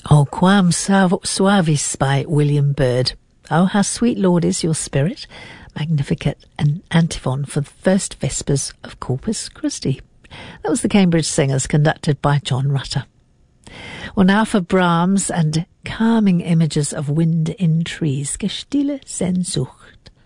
O Quam Suavis by William Byrd. Oh, how sweet, Lord, is your spirit. Magnificat and antiphon for the first Vespers of Corpus Christi. That was the Cambridge Singers, conducted by John Rutter. Well, now for Brahms and calming images of wind in trees. Gestille Sehnsucht.